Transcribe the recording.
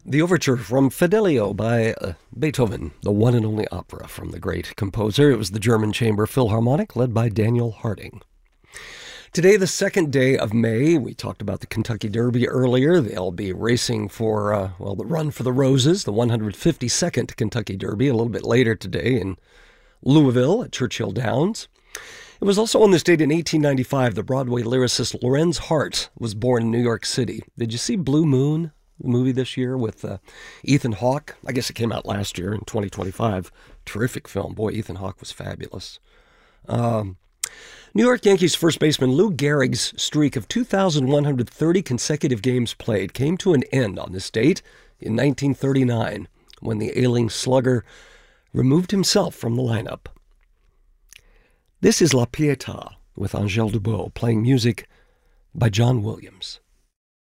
The overture from Fidelio by Beethoven, the one and only opera from the great composer. It was the German Chamber Philharmonic, led by Daniel Harding. Today, the second day of May, we talked about the Kentucky Derby earlier. They'll be racing for, the Run for the Roses, the 152nd Kentucky Derby, a little bit later today in Louisville at Churchill Downs. It was also on this date in 1895, the Broadway lyricist Lorenz Hart was born in New York City. Did you see Blue Moon, the movie this year with Ethan Hawke? I guess it came out last year in 2025. Terrific film. Boy, Ethan Hawke was fabulous. New York Yankees first baseman Lou Gehrig's streak of 2,130 consecutive games played came to an end on this date in 1939 when the ailing slugger removed himself from the lineup. This is La Pietà with Angèle Dubos playing music by John Williams.